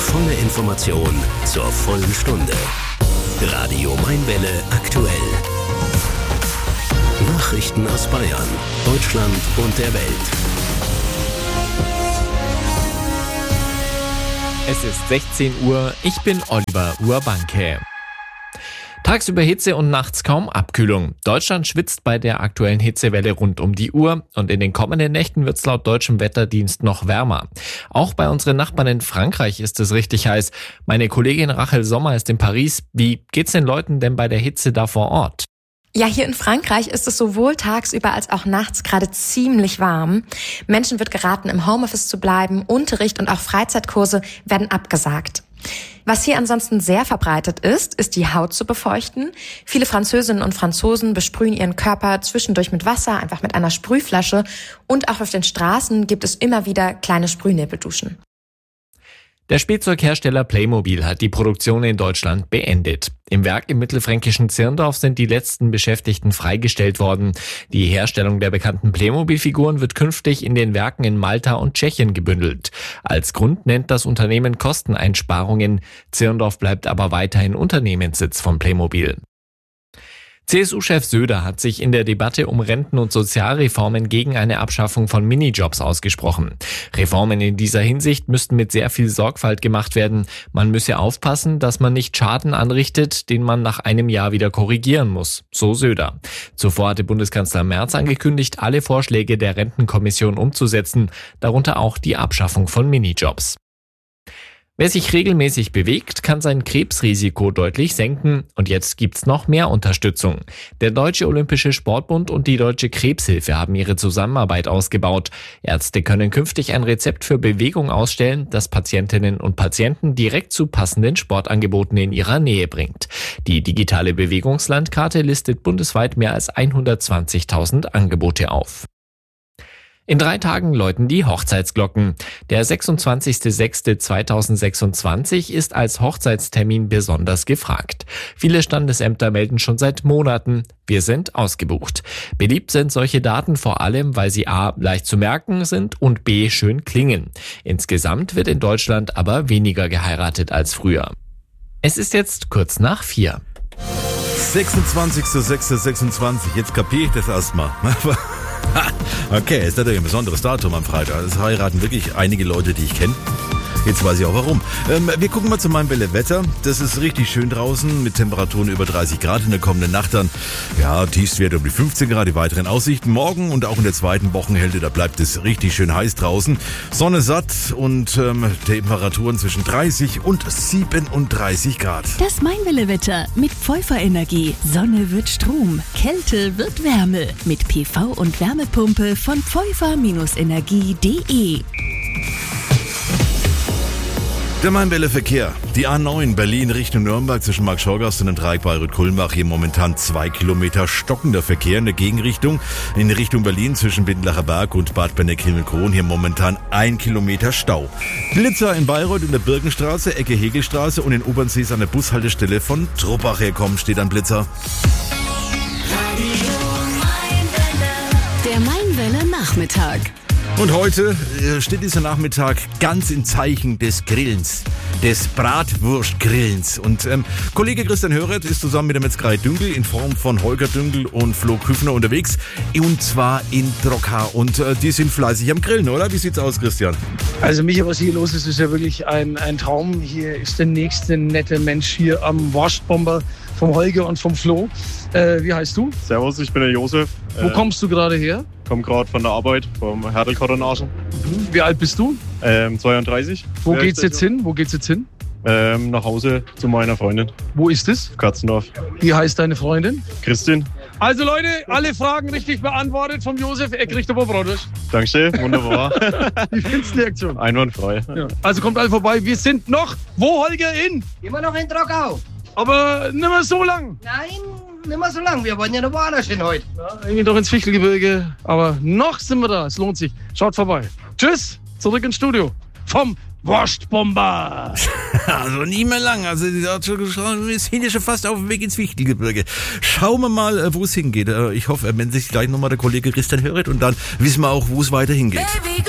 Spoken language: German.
volle Information zur vollen Stunde. Radio Mainwelle aktuell. Nachrichten aus Bayern, Deutschland und der Welt. Es ist 16 Uhr, ich bin Oliver Urbanke. Tagsüber Hitze und nachts kaum Abkühlung. Deutschland schwitzt bei der aktuellen Hitzewelle rund um die Uhr und in den kommenden Nächten wird es laut deutschem Wetterdienst noch wärmer. Auch bei unseren Nachbarn in Frankreich ist es richtig heiß. Meine Kollegin Rachel Sommer ist in Paris. Wie geht's den Leuten denn bei der Hitze da vor Ort? Ja, hier in Frankreich ist es sowohl tagsüber als auch nachts gerade ziemlich warm. Menschen wird geraten, im Homeoffice zu bleiben. Unterricht und auch Freizeitkurse werden abgesagt. Was hier ansonsten sehr verbreitet ist die Haut zu befeuchten. Viele Französinnen und Franzosen besprühen ihren Körper zwischendurch mit Wasser, einfach mit einer Sprühflasche. Und auch auf den Straßen gibt es immer wieder kleine Sprühnebelduschen. Der Spielzeughersteller Playmobil hat die Produktion in Deutschland beendet. Im Werk im mittelfränkischen Zirndorf sind die letzten Beschäftigten freigestellt worden. Die Herstellung der bekannten Playmobil-Figuren wird künftig in den Werken in Malta und Tschechien gebündelt. Als Grund nennt das Unternehmen Kosteneinsparungen. Zirndorf bleibt aber weiterhin Unternehmenssitz von Playmobil. CSU-Chef Söder hat sich in der Debatte um Renten- und Sozialreformen gegen eine Abschaffung von Minijobs ausgesprochen. Reformen in dieser Hinsicht müssten mit sehr viel Sorgfalt gemacht werden. Man müsse aufpassen, dass man nicht Schaden anrichtet, den man nach einem Jahr wieder korrigieren muss, so Söder. Zuvor hatte Bundeskanzler Merz angekündigt, alle Vorschläge der Rentenkommission umzusetzen, darunter auch die Abschaffung von Minijobs. Wer sich regelmäßig bewegt, kann sein Krebsrisiko deutlich senken und jetzt gibt's noch mehr Unterstützung. Der Deutsche Olympische Sportbund und die Deutsche Krebshilfe haben ihre Zusammenarbeit ausgebaut. Ärzte können künftig ein Rezept für Bewegung ausstellen, das Patientinnen und Patienten direkt zu passenden Sportangeboten in ihrer Nähe bringt. Die digitale Bewegungslandkarte listet bundesweit mehr als 120.000 Angebote auf. In 3 Tagen läuten die Hochzeitsglocken. Der 26.06.2026 ist als Hochzeitstermin besonders gefragt. Viele Standesämter melden schon seit Monaten, wir sind ausgebucht. Beliebt sind solche Daten vor allem, weil sie a. leicht zu merken sind und b. schön klingen. Insgesamt wird in Deutschland aber weniger geheiratet als früher. Es ist jetzt kurz nach 4. 26.06.26, jetzt kapiere ich das erstmal. Okay, ist natürlich ein besonderes Datum am Freitag. Es heiraten wirklich einige Leute, die ich kenne. Jetzt weiß ich auch warum. Wir gucken mal zu meinem Wetter. Das ist richtig schön draußen mit Temperaturen über 30 Grad in der kommenden Nacht dann. Ja, Tiefstwerte um die 15 Grad, die weiteren Aussichten. Morgen und auch in der zweiten Wochenhälfte, da bleibt es richtig schön heiß draußen. Sonne satt und Temperaturen zwischen 30 und 37 Grad. Das Mainwelle-Wetter mit Pfeuffer-Energie. Sonne wird Strom, Kälte wird Wärme. Mit PV- und Wärmepumpe von pfeuffer-energie.de. Der Mainwelle-Verkehr. Die A9 Berlin Richtung Nürnberg zwischen Marktschorgast und dem Dreieck Bayreuth-Kulmbach. Hier momentan 2 Kilometer stockender Verkehr in der Gegenrichtung. In Richtung Berlin zwischen Bindlacher Berg und Bad Benneck-Himmelkron. Hier momentan 1 Kilometer Stau. Blitzer in Bayreuth in der Birkenstraße, Ecke Hegelstraße und in Obernsees an der Bushaltestelle von Truppach herkommen. Steht ein Blitzer. Der Mainwelle-Nachmittag. Und heute steht dieser Nachmittag ganz im Zeichen des Grillens, des Bratwurstgrillens. Und Kollege Christian Hörert ist zusammen mit der Metzgerei Dünkel in Form von Holger Dünkel und Flo Küffner unterwegs. Und zwar in Trockau. Und die sind fleißig am Grillen, oder? Wie sieht's aus, Christian? Also Micha, was hier los ist, ist ja wirklich ein Traum. Hier ist der nächste nette Mensch hier am Wurstbomber vom Holger und vom Flo. Wie heißt du? Servus, ich bin der Josef. Wo kommst du gerade her? Komme gerade von der Arbeit, vom Herdelkoordinagen. Wie alt bist du? 32. Wo geht's jetzt hin? Nach Hause zu meiner Freundin. Wo ist es? Katzendorf. Wie heißt deine Freundin? Christine. Also Leute, alle Fragen richtig beantwortet vom Josef. Er kriegt aber Brotwurst. Dankeschön, wunderbar. Wie findest du die Aktion? Einwandfrei. Ja. Also kommt alle vorbei. Wir sind noch, wo Holger, Immer noch in Trockau. aber nicht mehr so lang. Nein, nicht mehr so lang. Wir wollen ja noch woanders hin heute. Ja, irgendwie doch ins Fichtelgebirge. Aber noch sind wir da. Es lohnt sich. Schaut vorbei. Tschüss. Zurück ins Studio. Vom Wurstbomber. Also nie mehr lang. Also wir sind ja schon fast auf dem Weg ins Fichtelgebirge. Schauen wir mal, wo es hingeht. Ich hoffe, er meldet sich gleich nochmal der Kollege Christian Hörert und dann wissen wir auch, wo es weiter hingeht.